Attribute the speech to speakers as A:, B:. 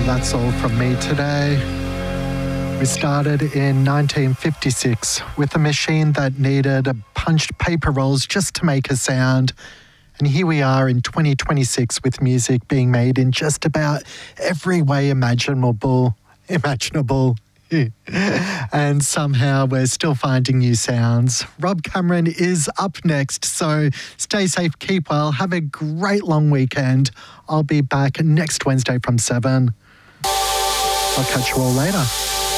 A: that's all from me today. We started in 1956 with a machine that needed punched paper rolls just to make a sound. And here we are in 2026 with music being made in just about every way imaginable. And somehow we're still finding new sounds. Rob Cameron is up next, so stay safe, keep well, have a great long weekend. I'll be back next Wednesday from 7. I'll catch you all later.